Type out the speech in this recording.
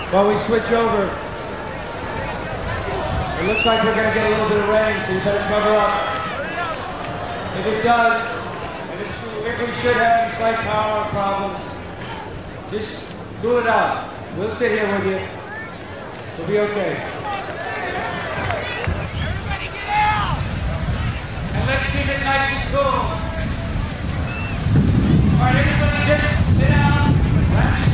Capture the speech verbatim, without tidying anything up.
While we switch over, it looks like we're going to get a little bit of rain, so you better cover up. If it does, if, it, if we should have any slight power problem, just cool it out. We'll sit here with you. We'll be okay. Everybody get out! And let's keep it nice and cool. All right, everybody just sit down.